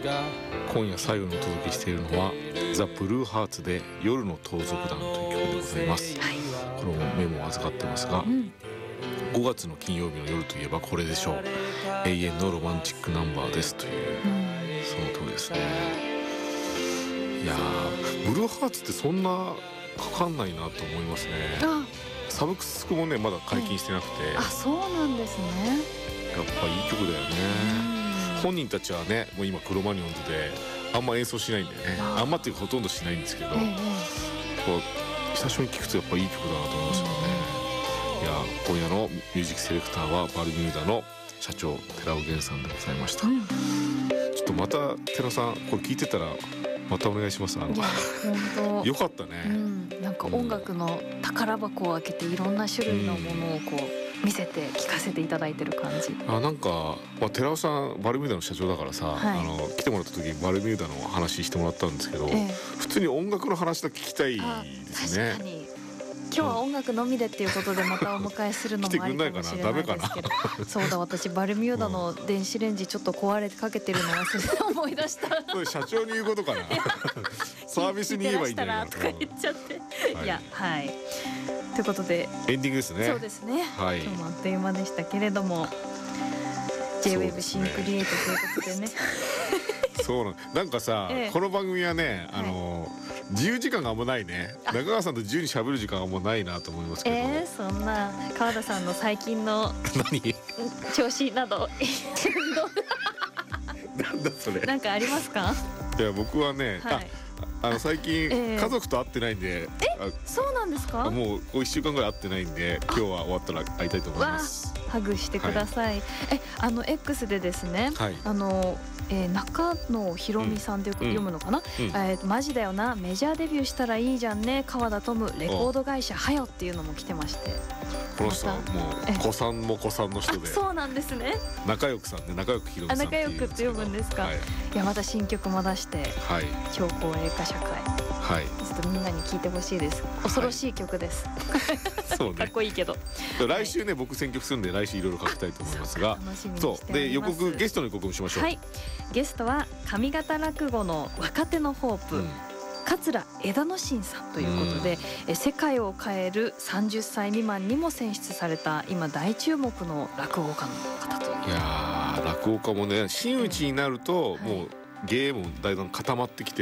今夜最後にお届けしているのはザ・ブルーハーツで夜の盗賊団という曲でございます、このメモを預かってますが、5月の金曜日の夜といえばこれでしょう。永遠のロマンチックナンバーですという、その通りですね。いやー、ブルーハーツってそんなかかんないなと思いますね。サブスクもねまだ解禁してなくて、 そうなんですね。 やっぱいい曲だよね。本人たちはねもう今クロマニオンズであんま演奏しないんだよね。あんまっていうかほとんどしないんですけど、こう久しぶりに聴くとやっぱいい曲だなと思いますよね。いや今夜のミュージックセレクターはバルミューダの社長寺尾源さんでございました、ちょっとまた寺尾さんこれ聞いてたらまたお願いします。 本当よかったね、 なんか音楽の宝箱を開けていろんな種類のものをこう見せて聞かせていただいてる感じ。 なんか、寺尾さんバルミューダの社長だからさ、来てもらった時バルミューダの話してもらったんですけど、普通に音楽の話だけ聞きたいですね。 確かに今日は音楽のみでっていうことでまたお迎えするのもありかもしれないですけどそうだ、私バルミューダの電子レンジちょっと壊れかけてるのを思い出したそれ社長に言うことかなサービスに言えばいいんだよとか言っちゃって、いやということでエンディングですね。 そうですね、今日もあっという間でしたけれども J-WAVE シンクリエイトということでねそうなんかさ、この番組はね自由時間があんまないね。中川さんと自由に喋る時間がもうないなと思いますけど、 そんな川田さんの最近の調子などなんだそれなんかありますか？ いや僕はね、最近家族と会ってないんで、 そうなんですか？ もう1週間ぐらい会ってないんで今日は終わったら会いたいと思います。 ハグしてください。X でですね、中野ひろみさんってよく読むのかな、マジだよな、メジャーデビューしたらいいじゃんね、川田トムレコード会社はよっていうのも来てまして、 この人はもう子さんも子さんの人で、 そうなんですね。 仲良くさんね、仲良くひろみさんっていうんですけど、 仲良くって読むんですか？いやまた新曲も出して、超高齢化社会、ちょっとみんなに聞いてほしいです。恐ろしい曲です。そうね、かっこいいけど来週ね僕選曲するんで来週いろいろ書きたいと思いますが、そうで予告ゲストの予告もしましょう。 ゲストは上方落語の若手のホープ、桂枝野真さんということで、世界を変える30歳未満にも選出された今大注目の落語家の方という。 いや落語家もね真打ちになるともう芸もだいぶ固まってきて